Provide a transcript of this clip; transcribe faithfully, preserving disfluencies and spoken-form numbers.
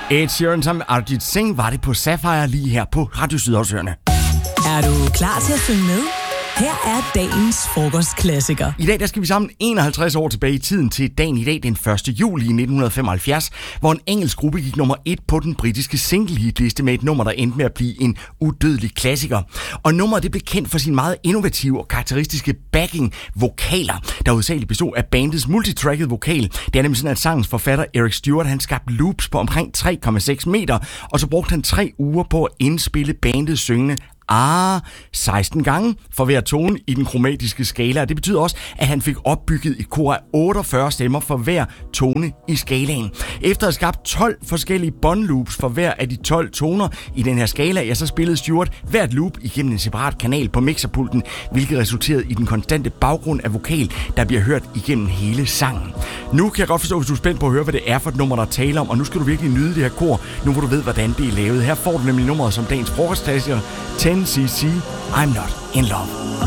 Ed Sheeran sammen med Arjit Singh var det på Sapphire lige her på Radio Sydhavsøerne. Er du klar til at synge med? Her er dagens frokostklassiker. I dag der skal vi sammen enoghalvtreds år tilbage i tiden til dagen i dag, den første juli nitten femoghalvfjerds, hvor en engelsk gruppe gik nummer et på den britiske single-hitliste med et nummer, der endte med at blive en udødelig klassiker. Og nummeret det blev kendt for sin meget innovative og karakteristiske backing-vokaler, der hovedsageligt bestod af bandets multitrackede vokal. Det er nemlig sådan, at sangens forfatter Eric Stewart, han skabte loops på omkring tre komma seks meter, og så brugte han tre uger på at indspille bandets syngende Ah, seksten gange for hver tone i den kromatiske skala. Det betyder også, at han fik opbygget et kor af otteogfyrre stemmer for hver tone i skalaen. Efter at have skabt tolv forskellige båndloops for hver af de tolv toner i den her skala, ja, så spillede Stewart hvert loop igennem en separat kanal på mixerpulten, hvilket resulterede i den konstante baggrund af vokal, der bliver hørt igennem hele sangen. Nu kan jeg godt forstå, hvis du er spændt på at høre, hvad det er for et nummer, der taler om, og nu skal du virkelig nyde det her kor, nu hvor du ved, hvordan det er lavet. Her får du nemlig nummeret som dagens frokostklassiker, ten C C, I'm Not In Love.